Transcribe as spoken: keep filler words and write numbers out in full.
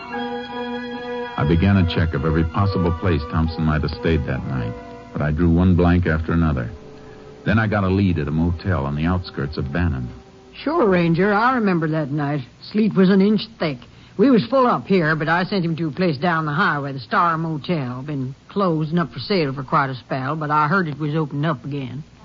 I began a check of every possible place Thompson might have stayed that night, but I drew one blank after another. Then I got a lead at a motel on the outskirts of Bannon. Sure, Ranger. I remember that night. Sleet was an inch thick. We was full up here, but I sent him to a place down the highway, the Star Motel. Been closed and up for sale for quite a spell, but I heard it was opened up again.